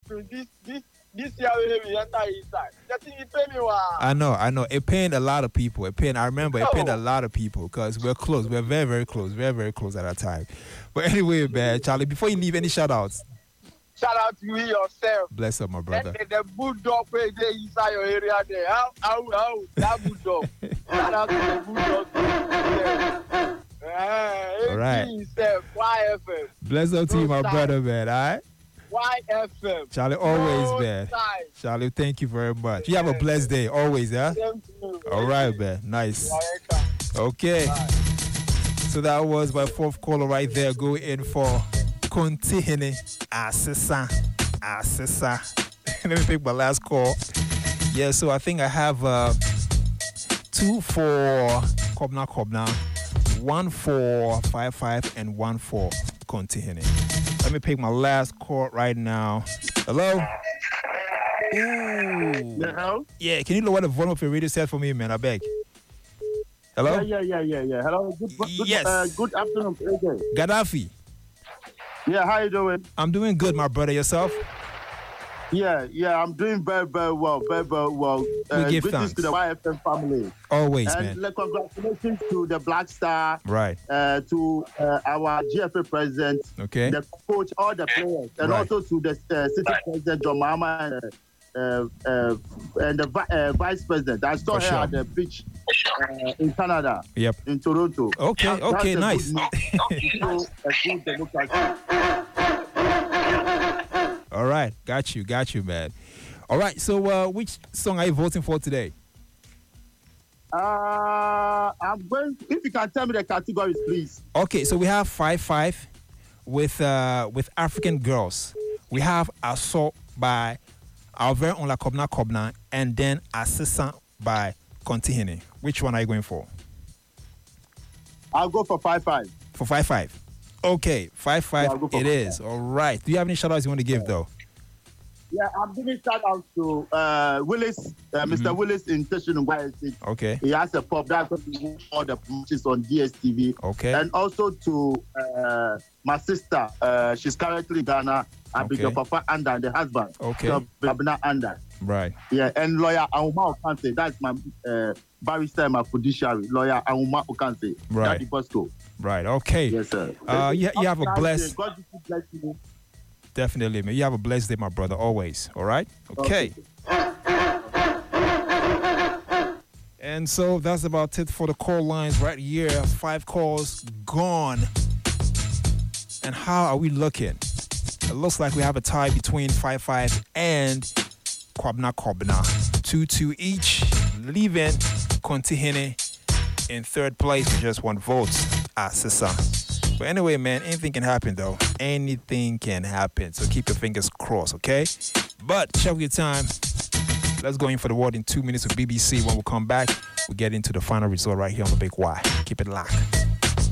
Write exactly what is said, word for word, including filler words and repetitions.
to this this this year we enter inside. That thing you pay me wa. I know, I know. It pained a lot of people. It pained. I remember it Oh. pained a lot of people because we're close. We're very, very close. Very, very close at that time. But anyway, man, Charlie, before you leave, any shout outs? Shout out to you yourself. Bless up, my brother. The, the bulldog where they inside your area there. How how how that bulldog. Shout out to the bulldog. All right. Y F M. Bless up to you, my brother, man. All right. Y F M. Charlie, always, No man. time. Charlie, thank you very much. You have a blessed day, always, yeah? Same to you. All right, man. Nice. You are welcome. Okay. Bye. So that was my fourth caller right there. Go in for Kontihene Asesa. Asesa. Let me pick my last call. Yeah, so I think I have uh, two for Kobna Kobna, one for five five, and one for Kontihene. Let me pick my last call right now. Hello? Ooh. Hello? Yeah, can you lower the volume of your radio set for me, man? I beg. Hello? Yeah, yeah, yeah, yeah, yeah. Hello. Good, good, Yes. uh, good afternoon, A J. Gaddafi. Yeah, how you doing? I'm doing good, my brother. Yourself? Yeah, yeah, I'm doing very, very well, very, very well. Uh, We give greetings thanks. to the Y F M family. Always, And man. like, congratulations to the Black Star, Right. uh, to uh, our G F A president, Okay. the coach, all the players, and Right. also to the uh, city president, John Mahama, and, uh, uh, and the vi- uh, vice president. I saw For her sure. at the beach uh, in Canada, Yep. in Toronto. Okay, That- okay, that's a nice. good news. So, a good democracy. All right. Got you. Got you, man. All right. So, uh, which song are you voting for today? Uh, I'm going. If you can tell me the categories, please. Okay. So we have five five with uh with African Girls. We have Assault by our very own La Kobna Kobna, and then Assistant by Kontihene. Which one are you going for? I'll go for five five. For five five. Okay, five five. Yeah, I'll go for It five is. All right. Do you have any shout outs you want to give though? Yeah, I'm giving shout out to uh, Willis, uh, Mister Willis in Teshinungwa Estate. Okay. He has a pub that's going to do all the promotions on D S T V. Okay. And also to uh, my sister. Uh, she's currently in Ghana. Abigail Okay. Papa Anda and the husband. Okay. So, Abina Anda. Right. Yeah, and lawyer Auma Okanse. That's my uh, barrister, my fiduciary. Lawyer Auma Okanse. Right. Daddy Bosco. Right. Okay. Yes, sir. Uh, you, you have a blessed. God bless you. Definitely, man. You have a blessed day, my brother. Always. All right. Okay. And so that's about it for the call lines right here. Five calls gone. And how are we looking? It looks like we have a tie between five five and Kwabna Kwabna. two two each, leaving Kontihene in third place with just one vote. Ah, Sissa. But anyway, man, anything can happen, though. Anything can happen. So keep your fingers crossed, okay? But check your time. Let's go in for the word in two minutes with B B C. When we come back, we get into the final result right here on the Big Y. Keep it locked.